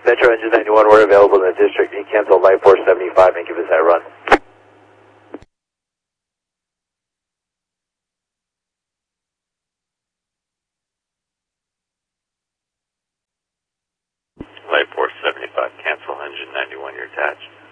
Metro Engine 91, we're available in the district. You cancel Light Force 75 and give us that run. Light Force 75, cancel engine 91, you're attached.